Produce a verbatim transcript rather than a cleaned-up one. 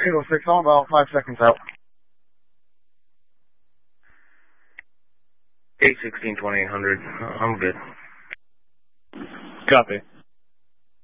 eight oh six, I'm about five seconds out. eight sixteen twenty-eight hundred. I'm good. Copy.